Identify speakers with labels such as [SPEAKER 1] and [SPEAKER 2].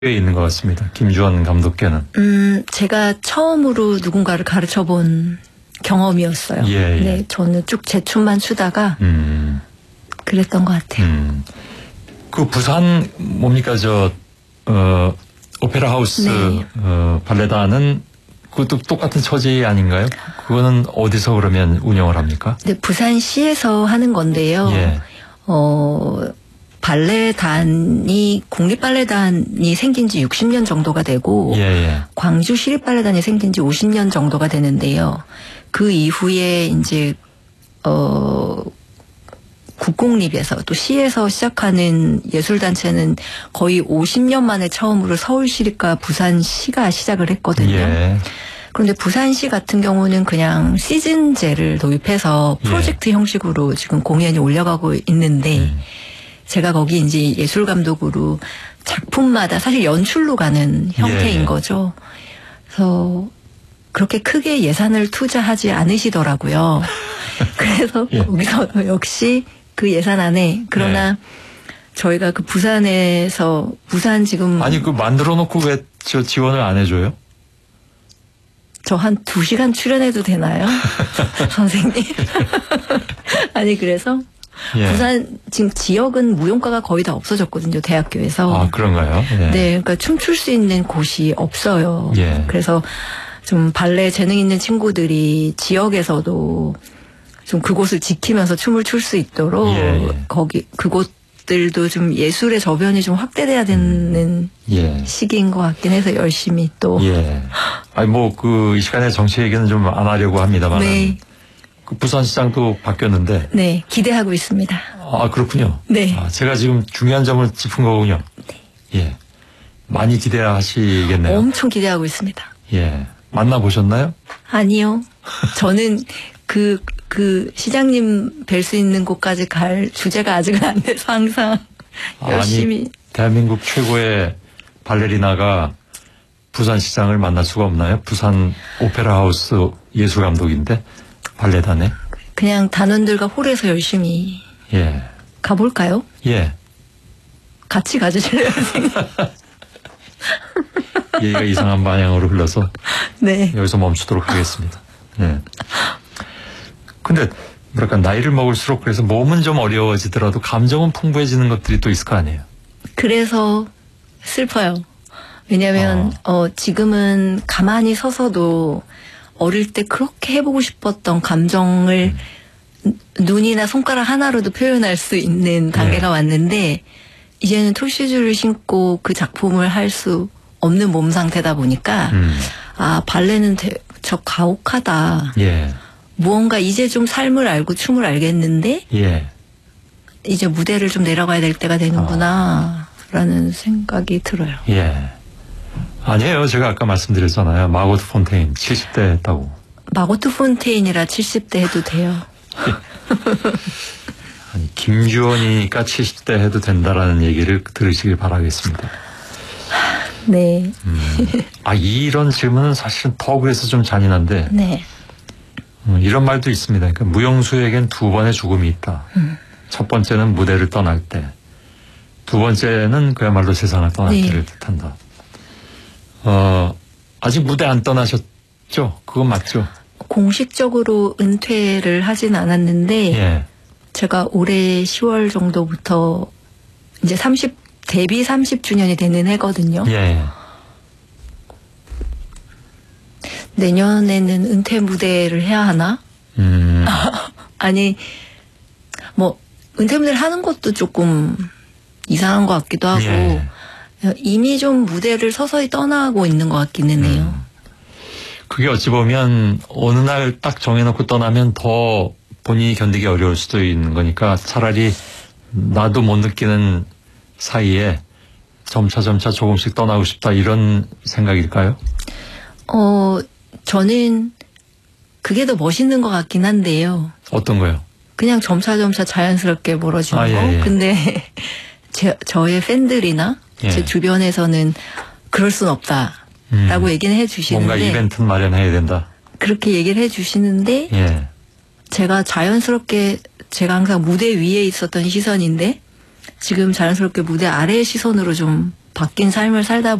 [SPEAKER 1] 꽤 있는 것 같습니다. 김주원 감독께는.
[SPEAKER 2] 제가 처음으로 누군가를 가르쳐 본 경험이었어요.
[SPEAKER 1] 예, 예.
[SPEAKER 2] 네, 저는 쭉 제 춤만 추다가 그랬던 것 같아요.
[SPEAKER 1] 그 부산 뭡니까 오페라 하우스
[SPEAKER 2] 네.
[SPEAKER 1] 발레단은 그것도 똑같은 처지 아닌가요? 그거는 어디서 그러면 운영을 합니까?
[SPEAKER 2] 네, 부산시에서 하는 건데요.
[SPEAKER 1] 예.
[SPEAKER 2] 발레단이 국립발레단이 생긴 지 60년 정도가 되고
[SPEAKER 1] 예, 예.
[SPEAKER 2] 광주 시립발레단이 생긴 지 50년 정도가 되는데요. 그 이후에 이제 국공립에서 또 시에서 시작하는 예술단체는 거의 50년 만에 처음으로 서울시립과 부산시가 시작을 했거든요.
[SPEAKER 1] 예.
[SPEAKER 2] 그런데 부산시 같은 경우는 그냥 시즌제를 도입해서 프로젝트 형식으로 지금 공연이 올려가고 있는데 제가 거기 이제 예술 감독으로 작품마다 사실 연출로 가는 형태인 거죠. 그래서 그렇게 크게 예산을 투자하지 않으시더라고요. 그래서 거기서 역시 그 예산 안에 그러나 저희가 그 부산에서 부산 지금
[SPEAKER 1] 아니 그 만들어 놓고 왜 저 지원을 안 해줘요?
[SPEAKER 2] 저 한 2시간 출연해도 되나요? 선생님. 아니 그래서 부산 지금 지역은 무용과가 거의 다 없어졌거든요. 대학교에서.
[SPEAKER 1] 아 그런가요?
[SPEAKER 2] 네, 그러니까 춤출 수 있는 곳이 없어요. 그래서 좀 발레 재능 있는 친구들이 지역에서도 좀 그곳을 지키면서 춤을 출 수 있도록 거기 그곳들도 좀 예술의 저변이 좀 확대돼야 되는 시기인 것 같긴 해서 열심히 또.
[SPEAKER 1] 아니 뭐 그 이 시간에 정치 얘기는 좀 안 하려고 합니다만.
[SPEAKER 2] 네.
[SPEAKER 1] 그 부산시장도 바뀌었는데.
[SPEAKER 2] 네, 기대하고 있습니다.
[SPEAKER 1] 아 그렇군요.
[SPEAKER 2] 네.
[SPEAKER 1] 아, 제가 지금 중요한 점을 짚은 거군요.
[SPEAKER 2] 네.
[SPEAKER 1] 예. 많이 기대하시겠네요.
[SPEAKER 2] 엄청 기대하고 있습니다.
[SPEAKER 1] 예. 만나보셨나요?
[SPEAKER 2] 아니요. 저는 그 시장님 뵐 수 있는 곳까지 갈 주제가 아직은 안 돼서 항상 열심히.
[SPEAKER 1] 아니, 대한민국 최고의 발레리나가 부산시장을 만날 수가 없나요? 부산 오페라 하우스 예술 감독인데 발레단에.
[SPEAKER 2] 그냥 단원들과 홀에서 열심히 가볼까요?
[SPEAKER 1] 예.
[SPEAKER 2] 같이 가주실래요?
[SPEAKER 1] 얘기가 이상한 방향으로 흘러서
[SPEAKER 2] 네.
[SPEAKER 1] 여기서 멈추도록 하겠습니다. 네. 근데 뭐랄까 나이를 먹을수록 그래서 몸은 좀 어려워지더라도 감정은 풍부해지는 것들이 또 있을 거 아니에요.
[SPEAKER 2] 그래서 슬퍼요. 왜냐하면 지금은 가만히 서서도 어릴 때 그렇게 해보고 싶었던 감정을 눈이나 손가락 하나로도 표현할 수 있는 단계가 왔는데 이제는 톨시즈를 신고 그 작품을 할 수 없는 몸 상태다 보니까 아 발레는 저 가혹하다. 무언가 이제 좀 삶을 알고 춤을 알겠는데 이제 무대를 좀 내려가야 될 때가 되는구나 라는 생각이 들어요.
[SPEAKER 1] 아니에요. 제가 아까 말씀드렸잖아요. 마고트 폰테인 70대 했다고.
[SPEAKER 2] 마고트 폰테인이라 70대 해도 돼요.
[SPEAKER 1] 아니, 김주원이니까 70대 해도 된다라는 얘기를 들으시길 바라겠습니다.
[SPEAKER 2] 네.
[SPEAKER 1] 아, 이런 질문은 사실은 더 그래서 좀 잔인한데.
[SPEAKER 2] 네.
[SPEAKER 1] 이런 말도 있습니다. 그러니까 무용수에겐 2번의 죽음이 있다. 첫 번째는 무대를 떠날 때. 두 번째는 그야말로 세상을 떠날 때를 뜻한다. 아직 무대 안 떠나셨죠? 그건 맞죠?
[SPEAKER 2] 공식적으로 은퇴를 하진 않았는데 제가 올해 10월 정도부터 이제 데뷔 30주년이 되는 해거든요. 내년에는 은퇴 무대를 해야 하나? 아니 뭐 은퇴 무대를 하는 것도 조금 이상한 것 같기도 하고 이미 좀 무대를 서서히 떠나고 있는 것 같기는 해요.
[SPEAKER 1] 그게 어찌 보면 어느 날 딱 정해놓고 떠나면 더 본인이 견디기 어려울 수도 있는 거니까 차라리 나도 못 느끼는 사이에 점차 조금씩 떠나고 싶다 이런 생각일까요? 저는 그게 더 멋있는 것 같긴 한데요. 어떤 거요?
[SPEAKER 2] 그냥 점차 자연스럽게 멀어지는 거. 근데 저의 팬들이나 제 주변에서는 그럴 순 없다라고 얘기는 해주시는데
[SPEAKER 1] 뭔가 이벤트 마련해야 된다.
[SPEAKER 2] 그렇게 얘기를 해주시는데 제가 자연스럽게 제가 항상 무대 위에 있었던 시선인데 지금 자연스럽게 무대 아래의 시선으로 좀 바뀐 삶을 살다